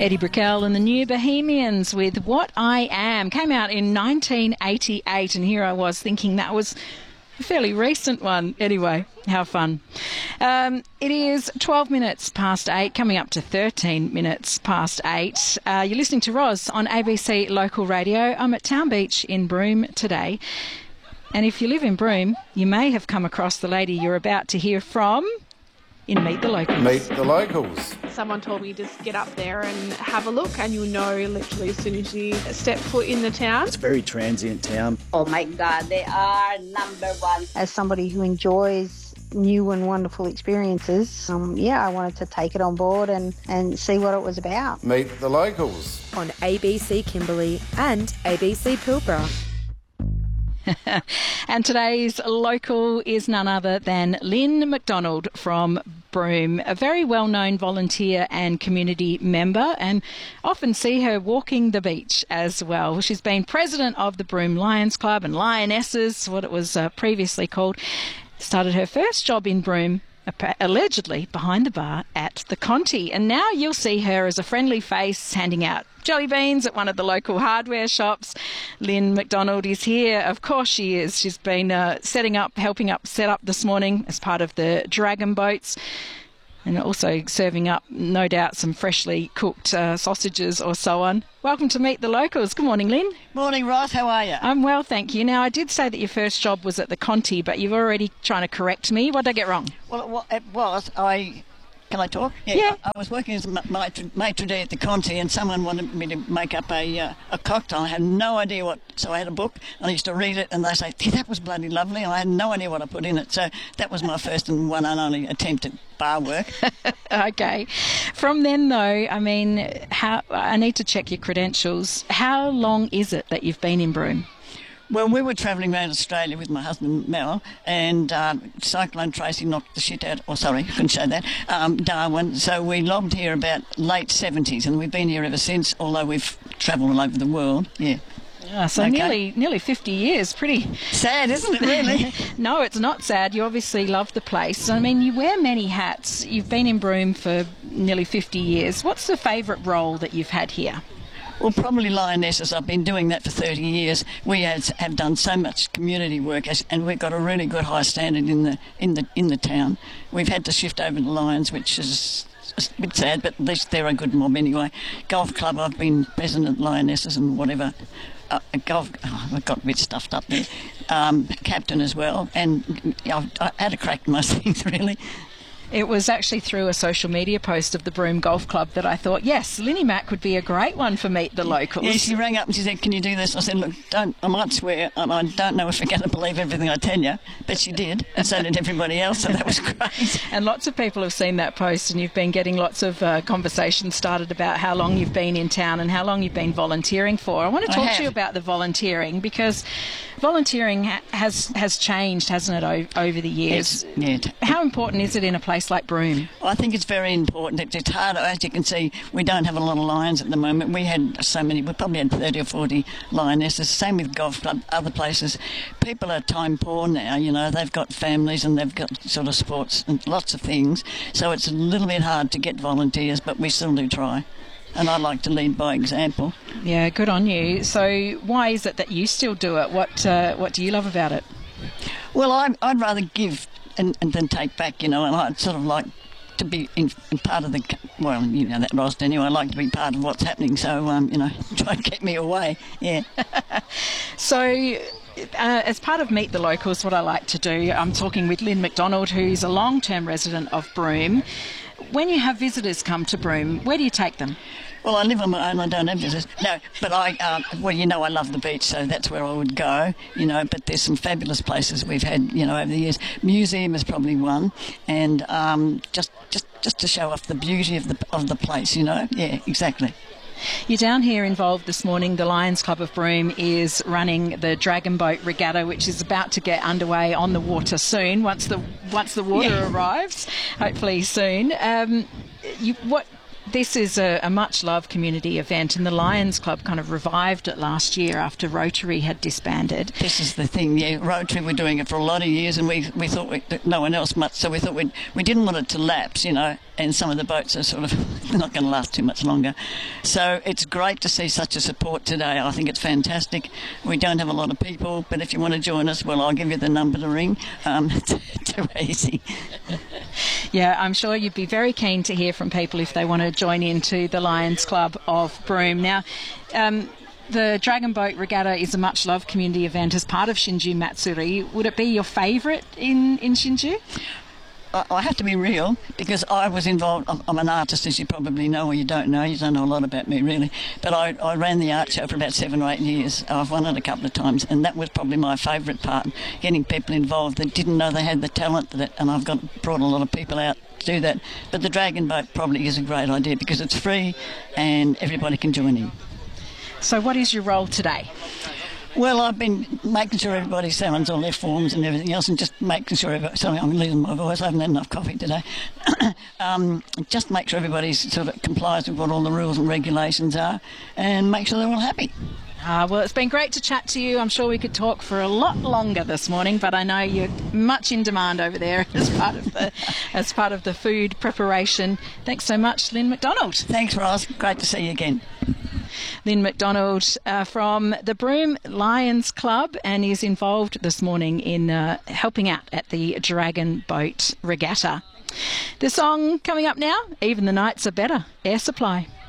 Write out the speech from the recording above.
Eddie Brickell and the New Bohemians with What I Am. Came out in 1988, and here I was thinking that was a fairly recent one. Anyway, how fun. It is 12 minutes past 8, coming up to 13 minutes past 8. You're listening to Roz on ABC Local Radio. I'm at Town Beach in Broome today. And if you live in Broome, you may have come across the lady you're about to hear from in Meet the Locals. Meet the Locals. Someone told me just get up there and have a look, and you'll know literally as soon as you step foot in the town. It's a very transient town. Oh my God, they are number one. As somebody who enjoys new and wonderful experiences, I wanted to take it on board and see what it was about. Meet the Locals. On ABC Kimberley and ABC Pilbara. And today's local is none other than Lynn McDonald from Broome, a very well-known volunteer and community member, and often see her walking the beach as well. She's been president of the Broome Lions Club and Lionesses, what it was previously called. Started her first job in Broome, allegedly behind the bar at the Conti, and now you'll see her as a friendly face handing out jelly beans at one of the local hardware shops. Lynn McDonald is here. Of course she is. She's been helping set up this morning as part of the Dragon Boats, and also serving up, no doubt, some freshly cooked sausages or so on. Welcome to Meet the Locals. Good morning, Lynn. Morning, Ross. How are you? I'm well, thank you. Now, I did say that your first job was at the Conti, but you've already trying to correct me. What did I get wrong? Well, it was. Can I talk? Yeah. I was working as a maitre d' at the Conti, and someone wanted me to make up a cocktail. I had no idea what, so I had a book, and I used to read it, and they say, that was bloody lovely. I had no idea what I put in it. So that was my first and one and only attempt at bar work. Okay. From then, though, I mean, I need to check your credentials. How long is it that you've been in Broome? Well, we were travelling around Australia with my husband Mel, and Cyclone Tracy knocked the shit out, I couldn't say that, Darwin. So we lobbed here about late 70s, and we've been here ever since, although we've travelled all over the world, yeah. So okay. nearly 50 years. Pretty sad, isn't it, really? No, it's not sad. You obviously love the place. I mean, you wear many hats. You've been in Broome for nearly 50 years. What's the favourite role that you've had here? Well, probably Lionesses. I've been doing that for 30 years. We have done so much community work, and we've got a really good high standard in the town. We've had to shift over to Lions, which is a bit sad, but at least they're a good mob anyway. Golf club, I've been president of Lionesses and whatever. I got a bit stuffed up there. Captain as well, and I had a crack in most things, really. It was actually through a social media post of the Broome Golf Club that I thought, yes, Linny Mack would be a great one for Meet the Locals. Yeah, she rang up and she said, can you do this? I said, look, I might swear, I don't know if you're going to believe everything I tell you, but she did, and so did everybody else, so that was great. And lots of people have seen that post, and you've been getting lots of conversations started about how long you've been in town and how long you've been volunteering for. I want to talk to you about the volunteering, because volunteering has changed, hasn't it, over the years? Yes, yeah. How important is it in a place like Broome? Well, I think it's very important. It's hard, as you can see, we don't have a lot of lions at the moment. We had so many, we probably had 30 or 40 lionesses. Same with golf club, other places. People are time poor now, you know, they've got families and they've got sort of sports and lots of things. So it's a little bit hard to get volunteers, but we still do try. And I like to lead by example. Yeah, good on you. So why is it that you still do it? What do you love about it? Well, I'd rather give and then take back, you know, and I'd sort of like to be in part of the, well, you know, that roster anyway. I like to be part of what's happening, so, you know, try to get me away, yeah. So, as part of Meet the Locals, what I like to do, I'm talking with Lynn McDonald, who's a long-term resident of Broome. When you have visitors come to Broome, where do you take them? Well, I live on my own, I don't have visitors. No, but well, you know, I love the beach, so that's where I would go, you know, but there's some fabulous places we've had, you know, over the years. Museum is probably one, and just to show off the beauty of the place, you know. Yeah, exactly. You're down here involved this morning. The Lions Club of Broome is running the Dragon Boat Regatta, which is about to get underway on the water soon, once the water arrives, hopefully soon. this is a much-loved community event, and the Lions Club kind of revived it last year after Rotary had disbanded. This is the thing, yeah. Rotary were doing it for a lot of years, and we thought no one else much, so we thought we didn't want it to lapse, you know, and some of the boats are sort of not going to last too much longer. So it's great to see such a support today. I think it's fantastic. We don't have a lot of people, but if you want to join us, well, I'll give you the number to ring. Too easy. Yeah, I'm sure you'd be very keen to hear from people if they want to join into the Lions Club of Broome. Now, the Dragon Boat Regatta is a much-loved community event as part of Shinju Matsuri. Would it be your favourite in Shinju? I have to be real because I was involved. I'm an artist, as you probably know, or you don't know. You don't know a lot about me, really. But I ran the art show for about 7 or 8 years. I've won it a couple of times, and that was probably my favourite part, getting people involved that didn't know they had the talent, and I've brought a lot of people out to do that. But the Dragon Boat probably is a great idea because it's free and everybody can join in. So what is your role today? Well, I've been making sure everybody signs all their forms and everything else, and just making sure sorry, I'm losing my voice. I haven't had enough coffee today. Just make sure everybody sort of complies with what all the rules and regulations are, and make sure they're all happy. Well, it's been great to chat to you. I'm sure we could talk for a lot longer this morning, but I know you're much in demand over there as part of the food preparation. Thanks so much, Lynn McDonald. Thanks, Ross. Great to see you again. Lynn McDonald from the Broome Lions Club, and is involved this morning in helping out at the Dragon Boat Regatta. The song coming up now, Even the Nights Are Better, Air Supply.